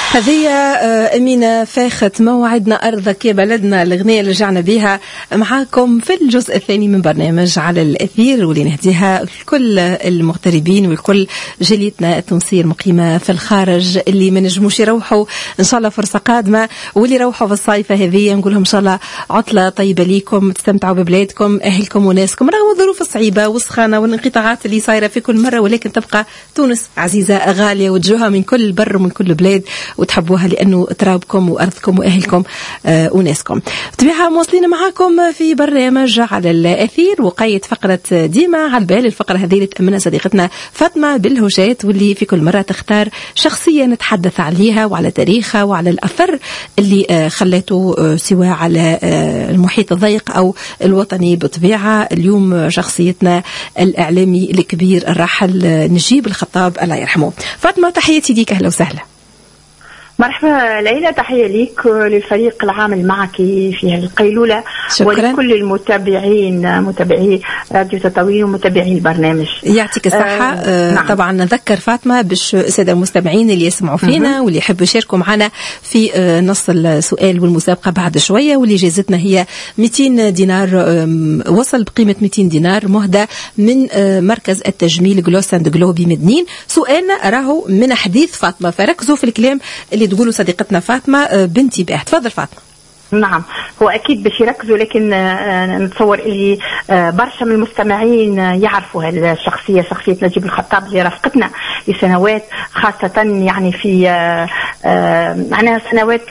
هذه أمينة فاخت موعدنا أرضك يا بلدنا، الأغنية اللي رجعنا بها معاكم في الجزء الثاني من برنامج على الأثير، واللي نهديها لكل المغتربين والكل جاليتنا التونسية المقيمة في الخارج اللي ما نجموش يروحوا إن شاء الله فرصة قادمة، واللي روحوا في الصيفة هذه نقولهم إن شاء الله عطلة طيبة ليكم، تستمتعوا ببلادكم أهلكم وناسكم رغم الظروف الصعيبة والسخانة والانقطاعات اللي صايرة في كل مرة، ولكن تبقى تونس عزيزة غالية وتجوها من كل بر ومن كل بلاد وتحبوها لأنه ترابكم وأرضكم وأهلكم وناسكم. طبيعة مواصلين معاكم في برنامج على الأثير، وقيد فقرة ديما على البال، الفقرة هذه اللي تأمنها صديقتنا فاطمة بالهوجات، واللي في كل مرة تختار شخصية نتحدث عليها وعلى تاريخها وعلى الأثر اللي خلته سواء على المحيط الضيق أو الوطني. بطبيعة اليوم شخصيتنا الإعلامي الكبير الراحل نجيب الخطاب الله يرحمه. فاطمة تحياتي ليك، أهلا وسهلا. مرحبا ليلى، تحية ليك وللفريق العامل معك في القيلولة. شكرا. ولكل المتابعين متابعي راديو تطاوين ومتابعي البرنامج يعطيك الصحة. نعم. طبعا نذكر فاطمة باش السادة المستمعين اللي يسمعوا فينا واللي يحبوا يشاركوا معنا في نص السؤال والمسابقة بعد شوية، واللي جائزتنا هي 200 دينار، وصل بقيمة 200 دينار مهدى من مركز التجميل جلوس اند جلو بمدنين. سؤالنا راهو من حديث فاطمة، فركزوا في الكلام اللي تقولوا صديقتنا فاطمة بنتي باه. تفضل فاطمة. نعم، هو أكيد باش يركزوا، لكن نتصور اللي برشا من المستمعين يعرفوا هذه الشخصية، شخصية نجيب الخطاب اللي رافقتنا لسنوات، خاصة يعني في معناها سنوات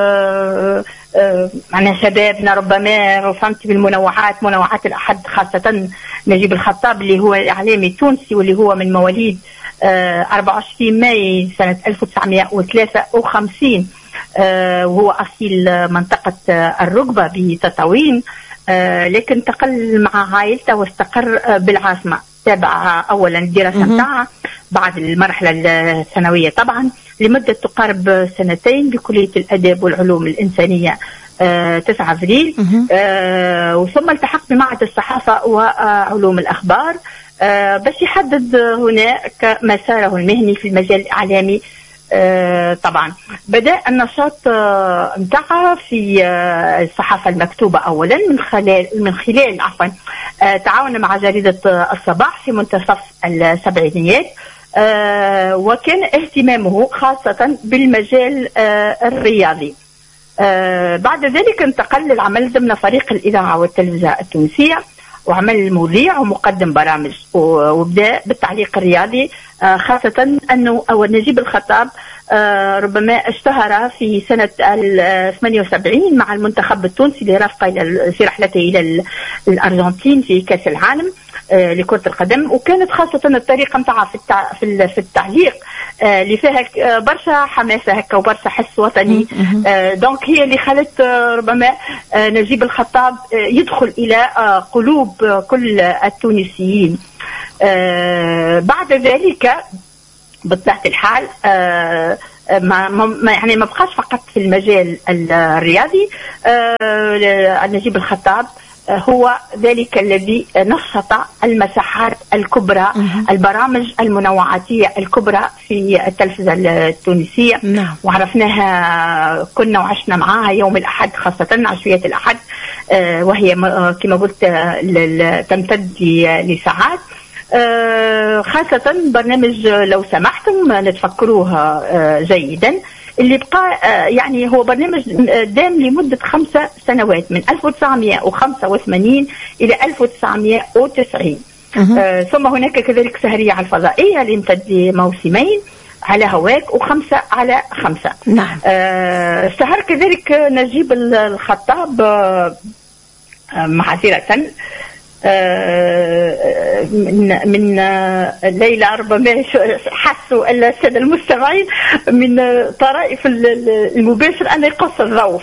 معناها شبابنا ربما، فهمتي بالمنوعات، منوعات الأحد، خاصة نجيب الخطاب اللي هو إعلامي تونسي واللي هو من مواليد 24 ماي سنة 1953، وهو أصيل منطقة الرقبة بتطاوين، لكن انتقل مع عائلته واستقر بالعاصمة. تابع أولا الدراسة متاعها بعد المرحلة الثانوية طبعا لمدة تقارب سنتين بكلية الأدب والعلوم الإنسانية 9 أبريل، وثم التحق بمعهد الصحافة وعلوم الأخبار باش يحدد هناك مساره المهني في المجال الإعلامي. طبعا بدأ النشاط متاعها في الصحافة المكتوبة أولا من خلال تعاون مع جريدة الصباح في منتصف السبعينيات، وكان اهتمامه خاصة بالمجال الرياضي. بعد ذلك انتقل للعمل ضمن فريق الإذاعة والتلفزيون التونسية، وعمل مذيع ومقدم برامج، وبدأ بالتعليق الرياضي، خاصة أنه نجيب الخطاب ربما اشتهر في سنة 78 مع المنتخب التونسي اللي رافق في رحلته إلى الأرجنتين في كأس العالم لكرة القدم، وكانت خاصة الطريقة متاعها في التعليق اللي فيها برشا حماسة هكا وبرشا حس وطني. دونك هي اللي خلت ربما نجيب الخطاب يدخل إلى قلوب كل التونسيين. بعد ذلك بطبيعة الحال ما بقاش فقط في المجال الرياضي. نجيب الخطاب هو ذلك الذي نشط المساحات الكبرى، البرامج المنوعاتية الكبرى في التلفزة التونسية. نعم. وعرفناها كنا وعشنا معاها يوم الأحد، خاصة عشية الأحد، وهي كما قلت تمتد لساعات. خاصة برنامج لو سمحتم نتفكروها جيدا، اللي بقى يعني هو برنامج دام لمدة 5 سنوات من 1985 إلى 1990. ثم هناك كذلك سهرية على الفضائية اللي امتد موسمين، على هواك و5 على 5. نعم. اشتهر كذلك نجيب الخطاب معذرة من ليلى، ربما حسوا السادة المستمعين من طرائف المباشر أن يقص الضوء.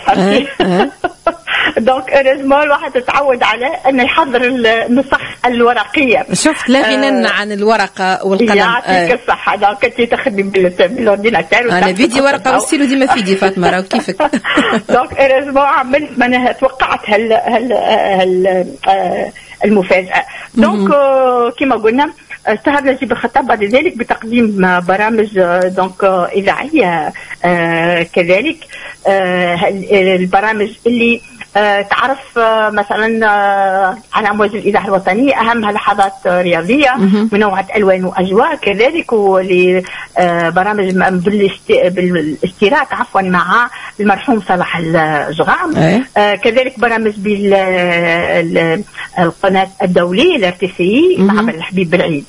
دونك ارزما الواحد يتعود على أن يحضر النسخ الورقية. شفت لا غنى عن الورقة والقلم. يعطيك الصحة. دونك كنت تخدم بالاورديناتور. أنا بيدي ورقة والسيلو ديما في يدي فاطمة، راهو كيفك. دونك ارزما عملت منها توقعت المفاجأة. دونك كما قلنا اشتهر نجيب الخطاب بعد ذلك بتقديم برامج دونك إذاعية كذلك. البرامج اللي تعرف مثلا على أمواج الإذاعة الوطنية أهمها لحظات رياضية منوعة ألوان وأجواء، كذلك برامج بالاشتراك مع المرحوم صلاح الجغام، كذلك برامج بالقناة الدولية الارتسي مع الحبيب بالعيد.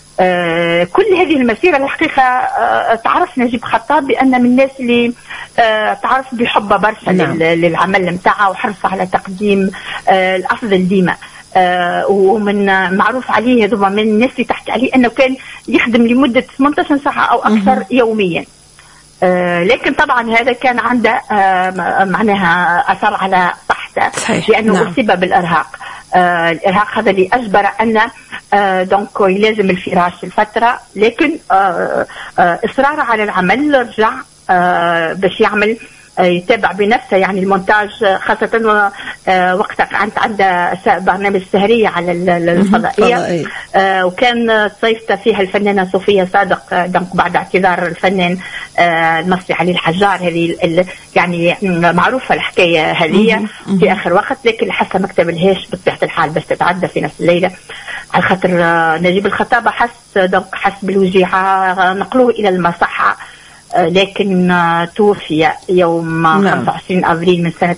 كل هذه المسيرة الحقيقة تعرف نجيب خطاب بأن من الناس اللي تعرف بحبه برشا للعمل متاعه وحرص على تقديم الأفضل ديما. ومن معروف عليه هذا من الناس اللي تحكي عليه أنه كان يخدم لمدة 18 ساعة أو أكثر يوميا. لكن طبعا هذا كان عنده معناها أثر على صحته لأنه أصيب بالإرهاق. الإرهاق هذا اللي أجبر أن دونك يلازم الفراش الفترة، لكن إصرار على العمل رجع باش يعمل يتابع بنفسه يعني المونتاج، خاصة وقتها كانت عنده برنامج سهرية على الفضائية، وكان صيفته فيها الفنانة صوفية صادق دونك بعد اعتذار الفنان المصري علي الحجار. هذه يعني معروفة الحكاية هذه في آخر وقت، لكن حتى ما كتبلهاش بطبيعة الحال بس تتعدى في نفس الليلة على خاطر نجيب الخطابة حس بالوجيعة، نقلوه إلى المصحة، لكن توفي يوم 25 أبريل من سنة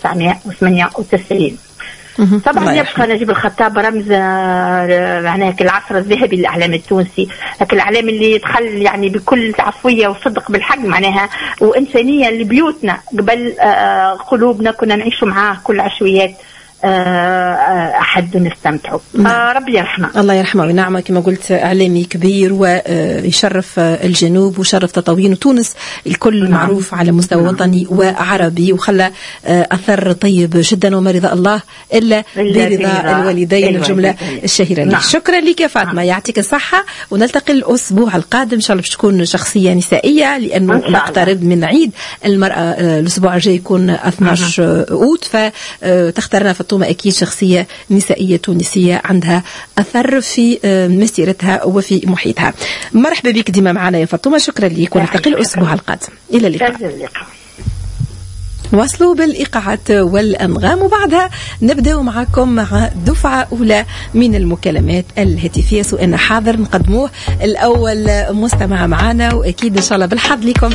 1998. طبعا يبقى نجيب الخطاب رمز معناها العصر الذهبي للإعلام التونسي، لكن الإعلام اللي دخل يعني بكل عفوية وصدق بالحق معناها وإنسانية لبيوتنا قبل قلوبنا كنا نعيش معاه كل عشويات أحد نستمتعوا. ربي يرحمه. الله يرحمه وينعمه. كما قلت إعلامي كبير ويشرف الجنوب وشرف تطاوين وتونس الكل معروف على مستوى وطني وعربي، وخلى أثر طيب جدا وما رضا الله إلا برضا الوالدين الجملة الشهيرة. شكرا لك يا فاطمة، يعطيك الصحة، ونلتقي الأسبوع القادم إن شاء الله باش تكون شخصية نسائية لأنه نقترب من عيد المرأة. الأسبوع الجاي يكون 12 أوت، فتختارنا فاطمة أكيد شخصية نسائية تونسية عندها أثر في مسيرتها وفي محيطها. مرحبا بك ديما معنا يا فاطمة، شكرا لك، ونلتقي الأسبوع القادم. إلى اللقاء. واصلوا بالإيقاعات والأنغام، وبعدها نبدأ معكم مع دفعة أولى من المكالمات الهاتفية. سؤالنا حاضر نقدموه الأول مستمع معنا، وأكيد إن شاء الله بالحظ لكم